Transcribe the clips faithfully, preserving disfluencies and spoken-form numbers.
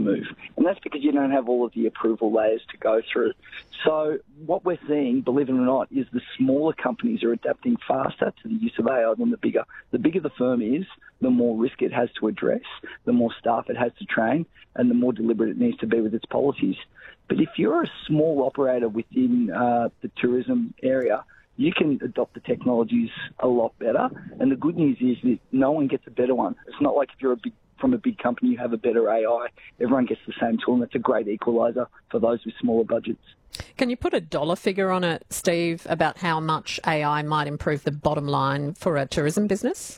move. And that's because you don't have all of the approval layers to go through. So what we're seeing, believe it or not, is the smaller companies are adapting faster to the use of A I than the bigger. The bigger the firm is, the more risk it has to address, the more staff it has to train, and the more deliberate it needs to be with its policies. But if you're a small operator within uh, the tourism area, you can adopt the technologies a lot better. And the good news is that no one gets a better one. It's not like if you're a big, from a big company, you have a better A I. Everyone gets the same tool, and that's a great equaliser for those with smaller budgets. Can you put a dollar figure on it, Steve, about how much A I might improve the bottom line for a tourism business?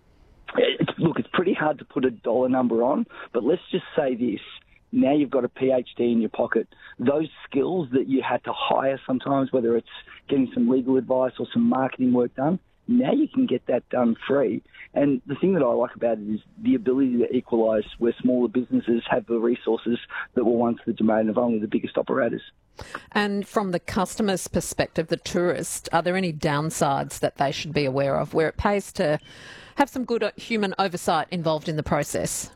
It's, look, it's pretty hard to put a dollar number on, but let's just say this. Now you've got a PhD in your pocket. Those skills that you had to hire sometimes, whether it's getting some legal advice or some marketing work done, now you can get that done free. And the thing that I like about it is the ability to equalise where smaller businesses have the resources that were once the domain of only the biggest operators. And from the customer's perspective, the tourist, are there any downsides that they should be aware of where it pays to have some good human oversight involved in the process?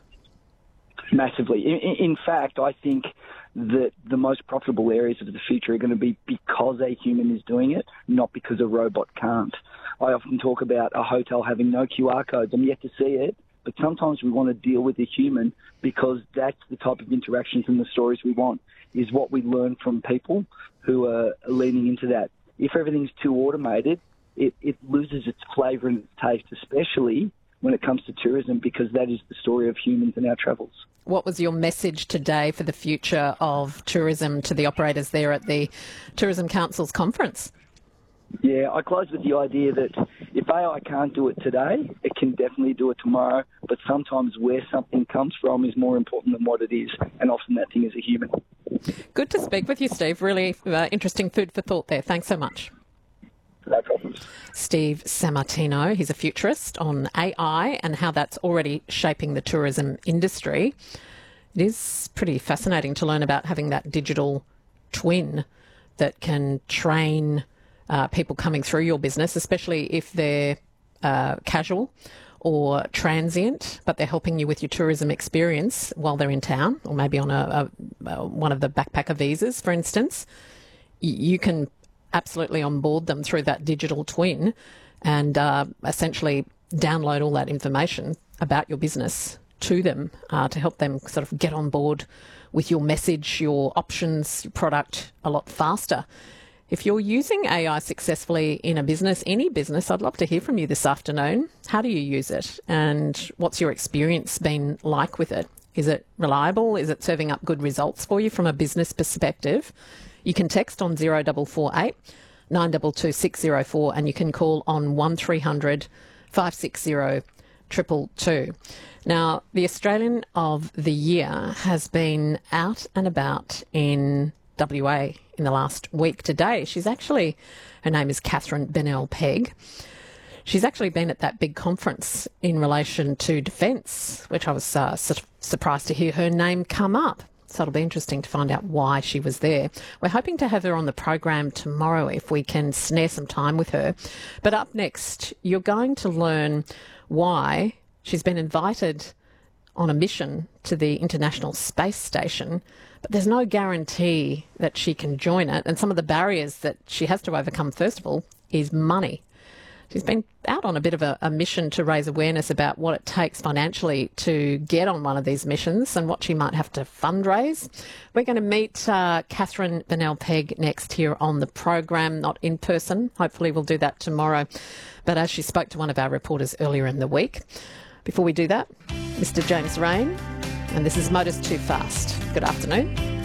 Massively. In, in fact, I think that the most profitable areas of the future are going to be because a human is doing it, not because a robot can't. I often talk about a hotel having no Q R codes. I'm yet to see it, but sometimes we want to deal with a human because that's the type of interactions and the stories we want, is what we learn from people who are leaning into that. If everything's too automated, it, it loses its flavour and its taste, especially when it comes to tourism, because that is the story of humans and our travels. What was your message today for the future of tourism to the operators there at the Tourism Council's conference? Yeah, I close with the idea that if A I can't do it today, it can definitely do it tomorrow, but sometimes where something comes from is more important than what it is, and often that thing is a human. Good to speak with you, Steve. Really uh, interesting food for thought there. Thanks so much. No problems. Steve Sammartino, he's a futurist on A I and how that's already shaping the tourism industry. It is pretty fascinating to learn about having that digital twin that can train uh, people coming through your business, especially if they're uh, casual or transient, but they're helping you with your tourism experience while they're in town, or maybe on a, a, a one of the backpacker visas, for instance. Y- you can absolutely onboard them through that digital twin and uh, essentially download all that information about your business to them uh, to help them sort of get on board with your message, your options, your product a lot faster. If you're using A I successfully in a business, any business, I'd love to hear from you this afternoon. How do you use it? And what's your experience been like with it? Is it reliable? Is it serving up good results for you from a business perspective? You can text on zero four four eight, nine two two, six zero four and you can call on one three hundred, five six zero, two two two. Now, the Australian of the Year has been out and about in W A in the last week. Today, she's actually, her name is Catherine Bennell-Pegg. She's actually been at that big conference in relation to defence, which I was uh, sort of surprised to hear her name come up. So it'll be interesting to find out why she was there. We're hoping to have her on the program tomorrow if we can snare some time with her. But up next, you're going to learn why she's been invited on a mission to the International Space Station, but there's no guarantee that she can join it. And some of the barriers that she has to overcome, first of all, is money. She's been out on a bit of a, a mission to raise awareness about what it takes financially to get on one of these missions and what she might have to fundraise. We're going to meet uh, Catherine Bennell-Pegg next here on the program, not in person. Hopefully we'll do that tomorrow. But as she spoke to one of our reporters earlier in the week, before we do that, Mister James Rain, and this is Motors Too Fast. Good afternoon.